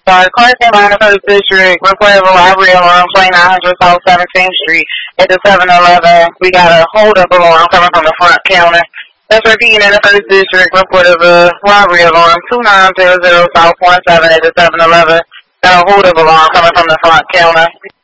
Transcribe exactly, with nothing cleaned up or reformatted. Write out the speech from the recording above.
Sorry, Clark Carolina First District, report of a robbery alarm twenty-nine hundred South seventeenth Street at the seven eleven. We got a hold-up alarm coming from the front counter. Let's repeat in the First District, report of a robbery alarm two nine zero zero South one seven at the seven eleven. Got a hold-up alarm coming from the front counter.